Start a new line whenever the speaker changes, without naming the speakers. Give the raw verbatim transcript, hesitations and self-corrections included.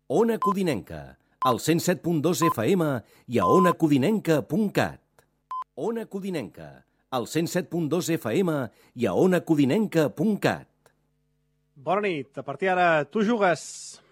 Ona Codinenca, al cent set punt dos F M i a ona codinenca punt cat. Ona Codinenca, al cent set punt dos F M i a ona codinenca punt cat.
Bona nit. A partir d'ara, tu jugues.